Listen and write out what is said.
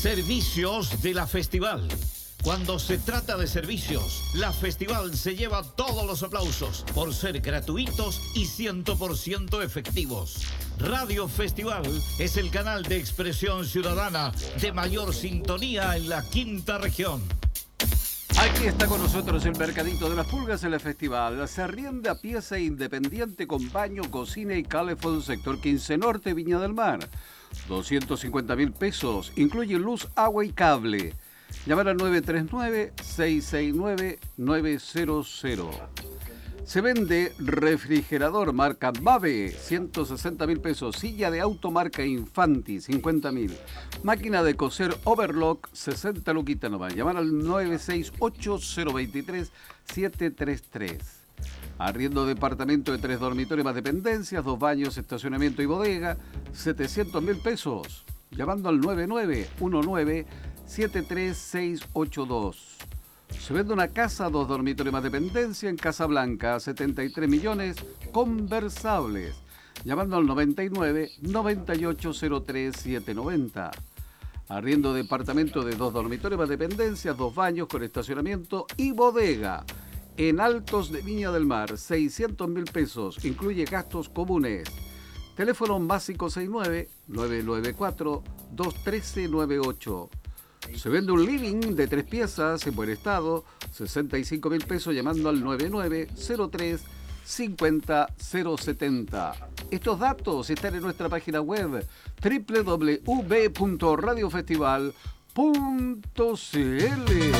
Servicios de la Festival. Cuando se trata de servicios, la Festival se lleva todos los aplausos por ser gratuitos y 100% efectivos. Radio Festival es el canal de expresión ciudadana de mayor sintonía en la quinta región. Aquí está con nosotros el Mercadito de las Pulgas en la Festival. Se arrienda pieza independiente con baño, cocina y calefón, sector 15 Norte, Viña del Mar. 250.000 pesos, incluye luz, agua y cable. Llamar al 939-669-900. Se vende refrigerador marca Mave, 160.000 pesos. Silla de auto marca Infanti, 50.000. Máquina de coser Overlock, 60 luquitas nomás. Llamar al 968-023-733. Arriendo departamento de 3 dormitorios más dependencias, 2 baños, estacionamiento y bodega, 700.000 pesos. Llamando al 9919-73682. Se vende una casa, 2 dormitorios más dependencia en Casablanca, 73 millones, conversables. Llamando al 99-9803-790. Arriendo departamento de 2 dormitorios más dependencias, 2 baños con estacionamiento y bodega. En Altos de Viña del Mar, 600.000 pesos, incluye gastos comunes. Teléfono más 569-994-21398. Se vende un living de 3 piezas en buen estado, 65.000 pesos, llamando al 9903-50070. Estos datos están en nuestra página web www.radiofestival.cl.